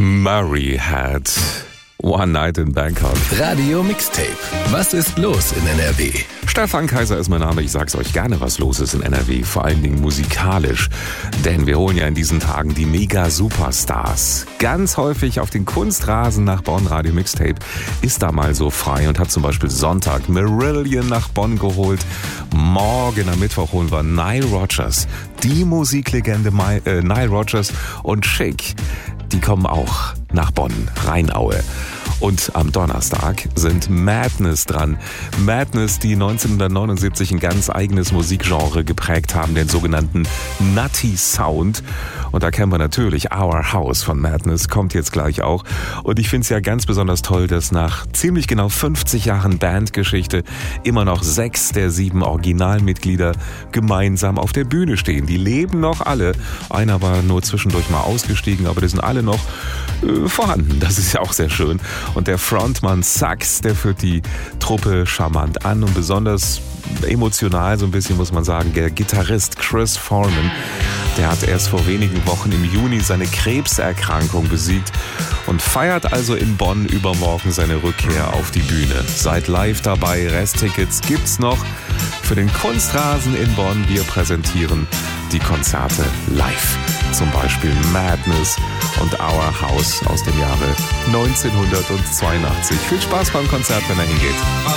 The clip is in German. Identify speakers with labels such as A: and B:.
A: Murray had One Night in Bangkok.
B: Radio Mixtape. Was ist los in NRW?
A: Stefan Kaiser ist mein Name. Ich sag's euch gerne, was los ist in NRW. Vor allen Dingen musikalisch. Denn wir holen ja in diesen Tagen die Mega-Superstars. Ganz häufig auf den Kunstrasen nach Bonn. Radio Mixtape ist da mal so frei und hat zum Beispiel Sonntag Marillion nach Bonn geholt. Morgen am Mittwoch holen wir Nile Rodgers. Die Musiklegende Nile Rodgers und Chic. Die kommen auch nach Bonn, Rheinaue. Und am Donnerstag sind Madness dran. Madness, die 1979 ein ganz eigenes Musikgenre geprägt haben, den sogenannten Nutty Sound. Und da kennen wir natürlich Our House von Madness, kommt jetzt gleich auch. Und ich finde es ja ganz besonders toll, dass nach ziemlich genau 50 Jahren Bandgeschichte immer noch 6 der 7 Originalmitglieder gemeinsam auf der Bühne stehen. Die leben noch alle. Einer war nur zwischendurch mal ausgestiegen, aber die sind alle noch vorhanden. Das ist ja auch sehr schön. Und der Frontmann Sax, der führt die Truppe charmant an und besonders emotional, so ein bisschen muss man sagen, der Gitarrist Chris Foreman, der hat erst vor wenigen Wochen im Juni seine Krebserkrankung besiegt und feiert also in Bonn übermorgen seine Rückkehr auf die Bühne. Seid live dabei, Resttickets gibt's noch für den Kunstrasen in Bonn. Wir präsentieren die Konzerte live. Zum Beispiel Madness und Our House aus dem Jahre 1982. Viel Spaß beim Konzert, wenn er hingeht.